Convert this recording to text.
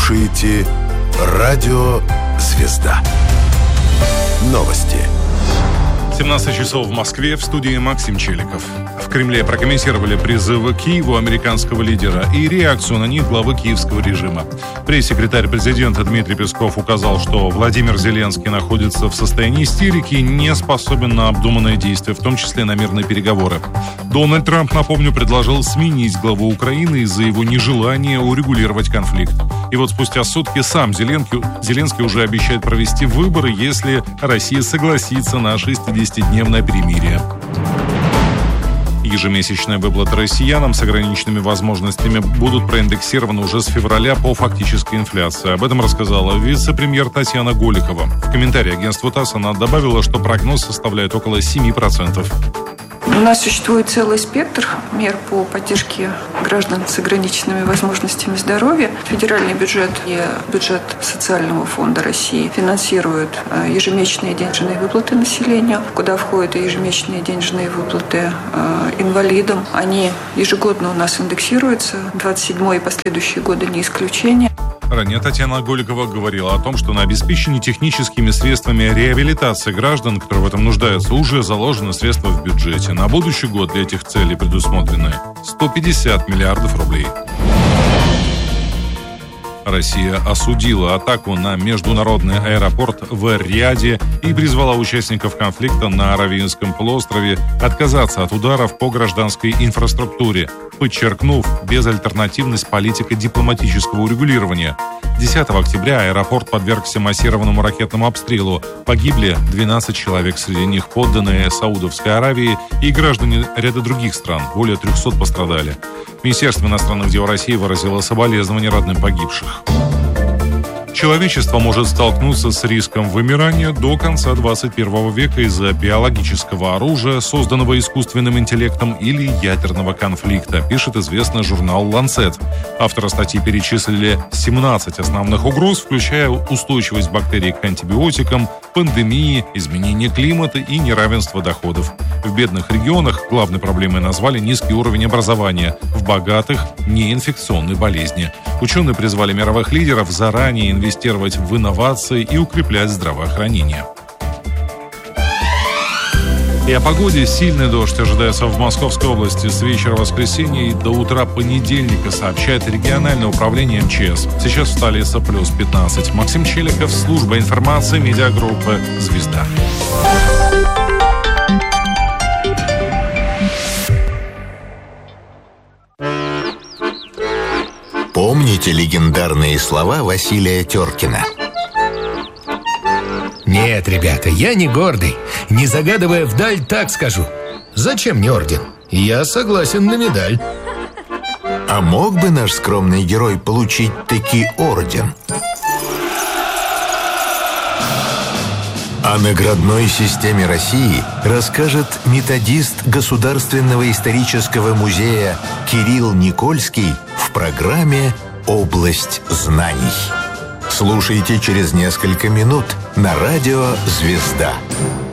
слушаете Радио «Звезда». Новости. 17 часов в Москве, в студии Максим Челиков. В Кремле прокомментировали призывы Киеву американского лидера и реакцию на них главы киевского режима. Пресс-секретарь президента Дмитрий Песков указал, что Владимир Зеленский находится в состоянии истерики и не способен на обдуманные действия, в том числе на мирные переговоры. Дональд Трамп, напомню, предложил сменить главу Украины из-за его нежелания урегулировать конфликт. И вот спустя сутки сам Зеленский уже обещает провести выборы, если Россия согласится на 60-дневное перемирие. Ежемесячные выплаты россиянам с ограниченными возможностями будут проиндексированы уже с февраля по фактической инфляции. Об этом рассказала вице-премьер Татьяна Голикова. В комментарии агентству ТАСС она добавила, что прогноз составляет около 7%. У нас существует целый спектр мер по поддержке граждан с ограниченными возможностями здоровья. Федеральный бюджет и бюджет Социального фонда России финансируют ежемесячные денежные выплаты населению, куда входят и ежемесячные денежные выплаты инвалидам. Они ежегодно у нас индексируются, 27-й и последующие годы не исключение. Ранее Татьяна Голикова говорила о том, что на обеспечении техническими средствами реабилитации граждан, которые в этом нуждаются, уже заложены средства в бюджете. На будущий год для этих целей предусмотрены 150 миллиардов рублей. Россия осудила атаку на международный аэропорт в Эр-Рияде и призвала участников конфликта на Аравийском полуострове отказаться от ударов по гражданской инфраструктуре, подчеркнув безальтернативность политико-дипломатического урегулирования. 10 октября аэропорт подвергся массированному ракетному обстрелу. Погибли 12 человек, среди них подданные Саудовской Аравии и граждане ряда других стран. Более 300 пострадали. Министерство иностранных дел России выразило соболезнования родным погибших. Человечество может столкнуться с риском вымирания до конца 21 века из-за биологического оружия, созданного искусственным интеллектом, или ядерного конфликта, пишет известный журнал «Ланцет». Авторы статьи перечислили 17 основных угроз, включая устойчивость бактерий к антибиотикам, пандемии, изменение климата и неравенство доходов. В бедных регионах главной проблемой назвали низкий уровень образования, в богатых – неинфекционные болезни. Ученые призвали мировых лидеров заранее инвестировать в инновации и укреплять здравоохранение. И о погоде. Сильный дождь ожидается в Московской области с вечера воскресенья и до утра понедельника, сообщает региональное управление МЧС. Сейчас в столице плюс 15. Максим Челиков, служба информации медиагруппы «Звезда». Помните легендарные слова Василия Теркина? Нет, ребята, я не гордый. Не загадывая вдаль, так скажу. Зачем мне орден? Я согласен на медаль. А мог бы наш скромный герой получить таки орден? О наградной системе России расскажет методист Государственного исторического музея Кирилл Никольский в программе «Область знаний». Слушайте через несколько минут на радио «Звезда».